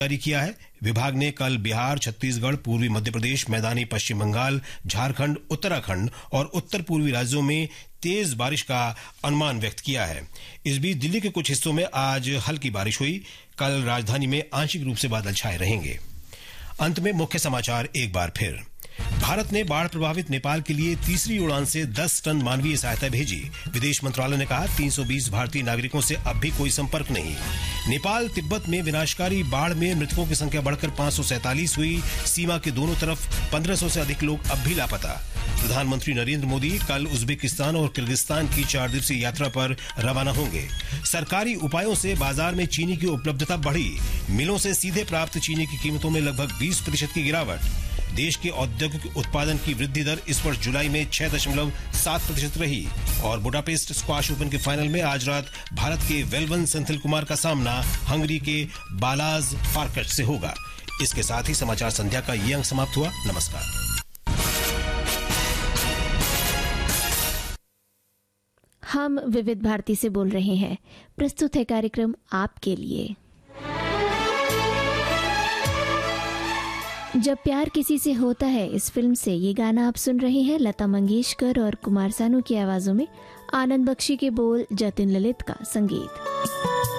जारी किया है। विभाग ने कल बिहार, छत्तीसगढ़, पूर्वी मध्य प्रदेश, मैदानी पश्चिम बंगाल, झारखंड, उत्तराखंड और उत्तर पूर्वी राज्यों में तेज बारिश का अनुमान व्यक्त किया है। इस बीच दिल्ली के कुछ हिस्सों में आज हल्की बारिश हुई। कल राजधानी में आंशिक रूप से बादल छाए रहेंगे। अंत में मुख्य समाचार एक बार फिर। भारत ने बाढ़ प्रभावित नेपाल के लिए तीसरी उड़ान से 10 टन मानवीय सहायता भेजी। विदेश मंत्रालय ने कहा 320 भारतीय नागरिकों से अब भी कोई संपर्क नहीं। नेपाल तिब्बत में विनाशकारी बाढ़ में मृतकों की संख्या बढ़कर 547 हुई। सीमा के दोनों तरफ 1500 से अधिक लोग अब भी लापता। प्रधानमंत्री नरेंद्र मोदी कल उज्बेकिस्तान और किर्गिस्तान की 4 दिवसीय यात्रा पर रवाना होंगे। सरकारी उपायों से बाजार में चीनी की उपलब्धता बढ़ी। मिलों से सीधे प्राप्त चीनी की कीमतों में लगभग 20% की गिरावट। देश के औद्योगिक उत्पादन की वृद्धि दर इस वर्ष जुलाई में 6.7% रही। और बुडापेस्ट स्क्वाश ओपन के फाइनल में आज रात भारत के वेलवन सेंथिल कुमार का सामना हंगरी के बालाज फारकट से होगा। इसके साथ ही समाचार संध्या का ये अंक समाप्त हुआ। नमस्कार। हम विविध भारती से बोल रहे हैं। प्रस्तुत है कार्यक्रम आपके लिए। जब प्यार किसी से होता है, इस फिल्म से ये गाना आप सुन रहे हैं। लता मंगेशकर और कुमार सानू की आवाजों में, आनंद बख्शी के बोल, जतिन ललित का संगीत।